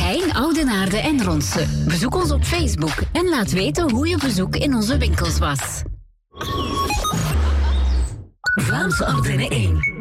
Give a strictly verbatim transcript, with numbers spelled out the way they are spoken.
Heijn, Oudenaarde en Ronse. Bezoek ons op Facebook en laat weten hoe je bezoek in onze winkels was. Vlaamse Ardennen één.